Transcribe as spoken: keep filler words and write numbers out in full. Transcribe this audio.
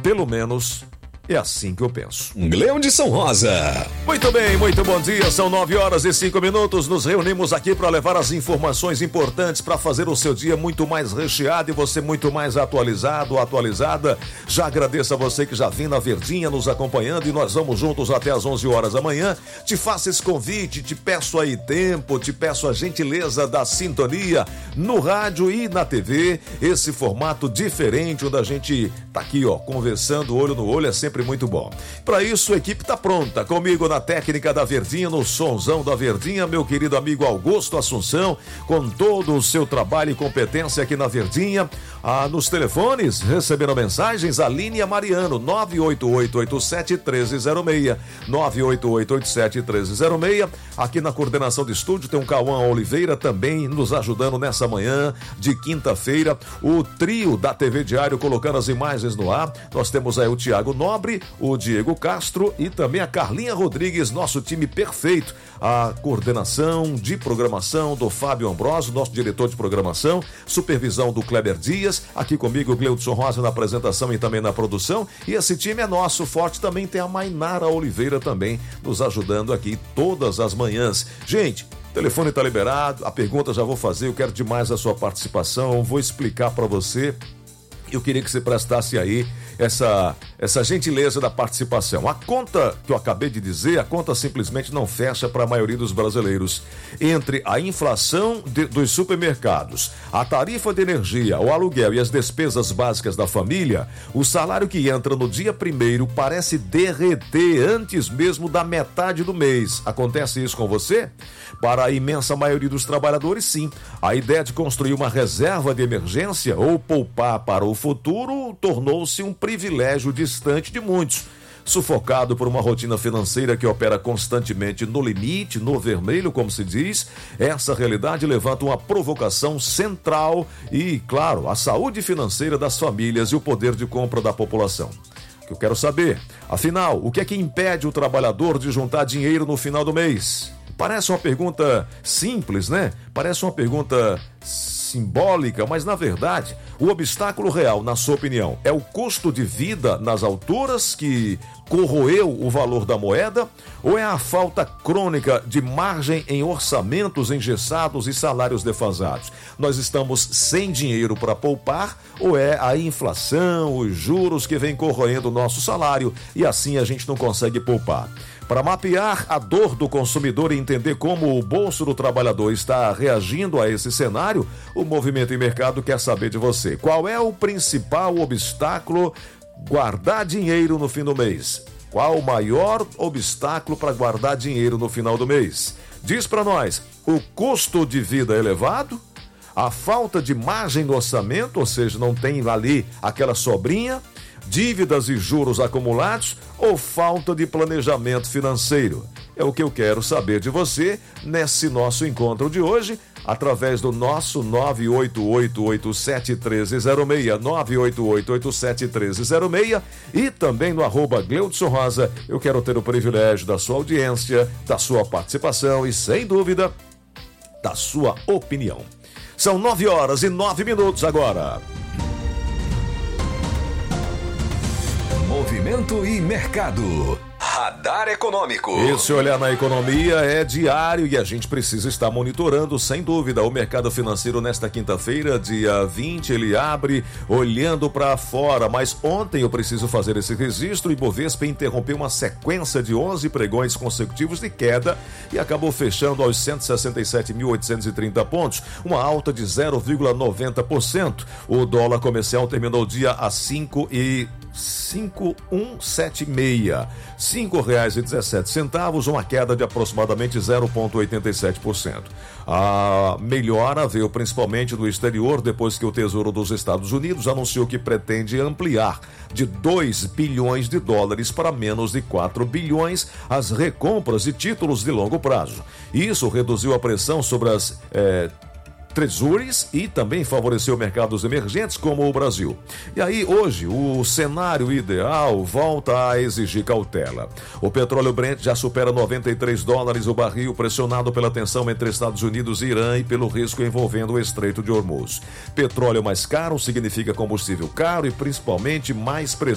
Pelo menos é assim que eu penso. Gleudson Rosa. Muito bem, muito bom dia. São nove horas e cinco minutos. Nos reunimos aqui para levar as informações importantes para fazer o seu dia muito mais recheado e você muito mais atualizado, atualizada. Já agradeço a você que já vem na Verdinha nos acompanhando e nós vamos juntos até às onze horas da manhã. Te faço esse convite, te peço aí tempo, te peço a gentileza da sintonia no rádio e na T V. Esse formato diferente onde a gente tá aqui, ó, conversando olho no olho, é sempre muito bom. Para isso, a equipe tá pronta. Comigo na técnica da Verdinha, no sonzão da Verdinha, meu querido amigo Augusto Assunção, com todo o seu trabalho e competência aqui na Verdinha. Ah, nos telefones, recebendo mensagens, Aline e a Mariano, nove oito oito oito sete um três zero seis, nove oito oito oito sete um três zero seis. Aqui na coordenação de estúdio tem o Cauã Oliveira também nos ajudando nessa manhã de quinta-feira. O trio da T V Diário colocando as imagens no ar. Nós temos aí o Tiago Nobre, o Diego Castro e também a Carlinha Rodrigues, nosso time perfeito. A coordenação de programação do Fábio Ambrosio, nosso diretor de programação, supervisão do Kleber Dias, aqui comigo o Gleudson Rosa na apresentação e também na produção. E esse time é nosso, forte. Também tem a Mainara Oliveira também nos ajudando aqui todas as manhãs. Gente, o telefone está liberado, a pergunta já vou fazer, eu quero demais a sua participação, vou explicar para você. Eu queria que você prestasse aí essa, essa gentileza da participação. A conta que eu acabei de dizer, a conta simplesmente não fecha para a maioria dos brasileiros. Entre a inflação de, dos supermercados, a tarifa de energia, o aluguel e as despesas básicas da família, o salário que entra no dia primeiro parece derreter antes mesmo da metade do mês. Acontece isso com você? Para a imensa maioria dos trabalhadores, sim. A ideia de construir uma reserva de emergência ou poupar para o futuro tornou-se um privilégio distante de muitos. Sufocado por uma rotina financeira que opera constantemente no limite, no vermelho, como se diz, essa realidade levanta uma provocação central e, claro, a saúde financeira das famílias e o poder de compra da população. Eu quero saber, afinal, o que é que impede o trabalhador de juntar dinheiro no final do mês? Parece uma pergunta simples, né? Parece uma pergunta simbólica, mas na verdade, o obstáculo real, na sua opinião, é o custo de vida nas alturas que corroeu o valor da moeda ou é a falta crônica de margem em orçamentos engessados e salários defasados? Nós estamos sem dinheiro para poupar ou é a inflação, os juros que vem corroendo o nosso salário e assim a gente não consegue poupar? Para mapear a dor do consumidor e entender como o bolso do trabalhador está reagindo a esse cenário, o Movimento e Mercado quer saber de você. Qual é o principal obstáculo guardar dinheiro no fim do mês? Qual o maior obstáculo para guardar dinheiro no final do mês? Diz para nós, o custo de vida elevado? A falta de margem no orçamento, ou seja, não tem ali aquela sobrinha? Dívidas e juros acumulados ou falta de planejamento financeiro? É o que eu quero saber de você nesse nosso encontro de hoje, através do nosso nove oito oito oito sete um três zero seis, nove oito oito oito sete um três zero seis e também no arroba Gleudson Rosa. Eu quero ter o privilégio da sua audiência, da sua participação e, sem dúvida, da sua opinião. São nove horas e nove minutos agora. Movimento e Mercado. Radar Econômico. Esse olhar na economia é diário e a gente precisa estar monitorando, sem dúvida. O mercado financeiro nesta quinta-feira, dia vinte, ele abre olhando para fora. Mas ontem eu preciso fazer esse registro. Ibovespa interrompeu uma sequência de onze pregões consecutivos de queda e acabou fechando aos cento e sessenta e sete mil oitocentos e trinta pontos, uma alta de zero vírgula noventa por cento. O dólar comercial terminou o dia a cinco e cinco um sete seis, cinco reais e dezessete centavos, uma queda de aproximadamente zero vírgula oitenta e sete por cento. A melhora veio principalmente do exterior, depois que o Tesouro dos Estados Unidos anunciou que pretende ampliar de dois bilhões de dólares para menos de quatro bilhões as recompras de títulos de longo prazo. Isso reduziu a pressão sobre as eh, Treasuries e também favoreceu mercados emergentes como o Brasil. E aí, hoje, o cenário ideal volta a exigir cautela. O petróleo Brent já supera noventa e três dólares o barril, pressionado pela tensão entre Estados Unidos e Irã e pelo risco envolvendo o Estreito de Hormuz. Petróleo mais caro significa combustível caro e principalmente mais presente